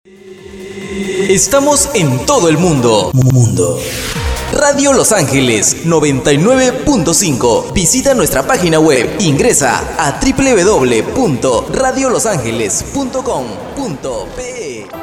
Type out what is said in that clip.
Estamos en todo el mundo. Radio Los Ángeles 99.5. Visita nuestra página web. Ingresa a www.radiolosangeles.com.pe.